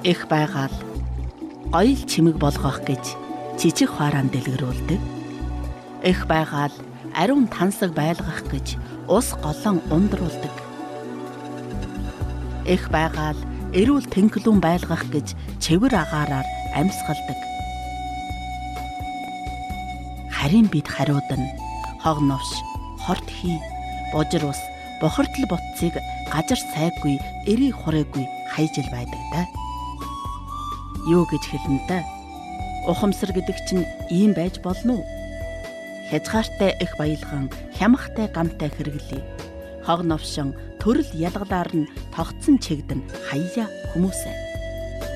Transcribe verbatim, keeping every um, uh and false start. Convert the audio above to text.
Их байгаал гоёл чимэг болгох гэж жижиг хуаран дэлгэрүүлдэг. Их байгаал ариун тансаг байлгах гэж ус голон ундруулдаг. Их байгаал эрүүл тэнхлүүн байлгах гэж чевэр агаараар амьсгалдаг. Харин бид хариуд нь хог новш, хорт хий, божир ус, бохирдол бутцыг гажар сайгүй, эрий хурээгүй хайжил байдаг да. Юу гэж хэлнэ? Ухамсар гэдэг чинь ийм байж болно уу? Хязгаартай их баялган, хямхтай гамтай хэрэглэе. Хог новшин төрөл ялгалаар нь тогтсон чигдэн хаяа хүмүүсээ.